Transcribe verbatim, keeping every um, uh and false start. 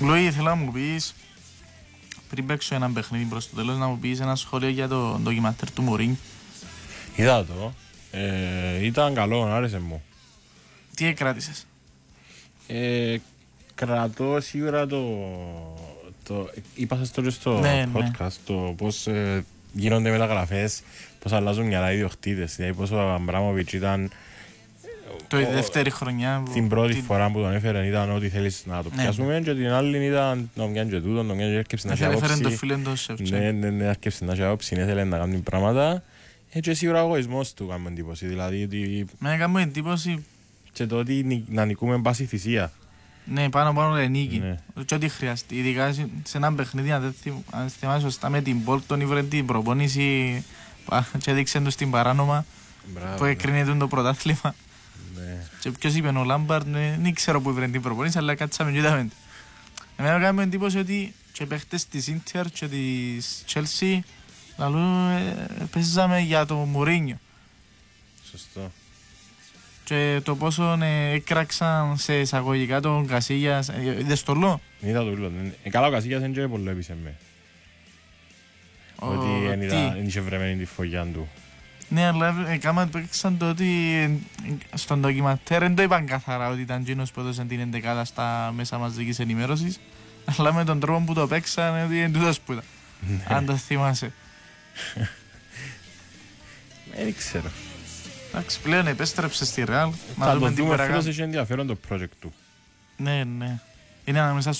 Λόι, θέλω να μου πεις, πριν παίξω ένα παιχνίδι προς το τέλος, να μου πεις ένα σχόλιο για το ντοκιμαντέρ του Μουρίνιο. Είδα το. Ε, ήταν καλό, άρεσε μου. Τι εκράτησες? Ε, κρατώ σίγουρα το, το είπα σας τώρα στο ναι, podcast ναι. Το πώς ε, γίνονται μεταγραφές, πώς αλλάζουν μυαλά οι ιδιοκτήτες. Δηλαδή πώς ο Αμπράμοβιτς ήταν το η δεύτερη χρονιά την πρώτη την... φορά που τον έφερε ήταν ότι θέλεις να το πιάσουμε, ναι, και την άλλη ήταν να πιάνει και τούτον, να πιάνει και έρκεψε να έχει άποψη. Ναι, ναι, ναι, έρκεψε να έχει άποψη, ήθελε να κάνει πράγματα. Έτσι σίγουρα ο εγωισμός του κάνουμε εντύπωση. Δηλαδή ότι... Με κάνουμε εντύπωση... Και το ότι να νικούμε πάση θυσία. Ναι, πάνω πάνω λέει νίκη. Ναι. Και ό,τι χρειαστεί. Ειδικά σε ένα παιχνίδι, αν δεν θυμάσαι σωστά, με την Bolton ήβρε την προπόνηση και έδειξε τους την παράνομα. Μπράβο, που έκρινε το πρωτάθλημα. Ναι. Και ποιος είπε ο Λάμπαρντ, δεν ξέρω που ήβρε την προπόνηση, αλλά κάτσαμε και είδαμε. Εμένα κάνουμε εντύπωση ότι και παίχτες της Ίντερ και της Chelsea παίζαμε για το Μουρίνιο. Σωστό. Και το πόσο έκραξαν σε εισαγωγικά τον Κασίγιας, είδες το λό? Είδα το λό. Καλά ο Κασίγιας δεν πολύ έπεισε με. Ότι δεν είχε βρεμένη τη φωγιά του. Ναι, αλλά έκαναν παίξαν το ότι στον ντοκιμαντέρ δεν το είπαν καθαρά ότι ήταν εκείνος που έδωσε την εντεκάδα στα μέσα μαζικής ενημέρωσης, αλλά με τον τρόπο που το παίξαν ότι είναι τούτος που ήταν. Αν το θυμάσαι. Δεν ξέρω. Εντάξει, πλέον επέστρεψε στη Real. Θα το δούμε, φίλος, έχει ενδιαφέρον το project του. Ναι, ναι. Είναι ανάμεσα